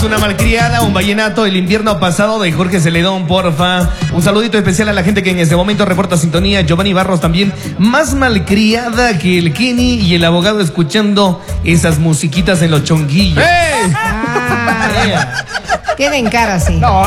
Pedimos una malcriada, un vallenato, el invierno pasado de Jorge Celedón, porfa. Un saludito especial a la gente que en este momento reporta sintonía. Giovanni Barros también, más malcriada que el Kenny y el abogado escuchando esas musiquitas en los chonguillos. Tienen cara así. No,